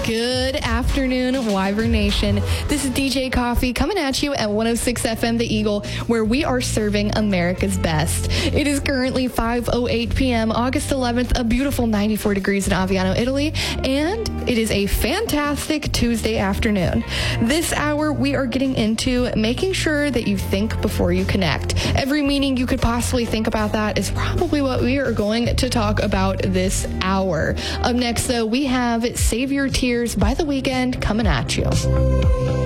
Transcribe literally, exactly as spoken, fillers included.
Good afternoon, Wyvern Nation. This is D J Coffee coming at you at one oh six F M The Eagle, where we are serving America's best. It is currently five oh eight p.m., August eleventh, a beautiful ninety-four degrees in Aviano, Italy, and it is a fantastic Tuesday afternoon. This hour, we are getting into making sure that you think before you connect. Every meaning you could possibly think about that is probably what we are going to talk about this hour. Up next, though, we have Save Your Tears by The Weeknd coming at you.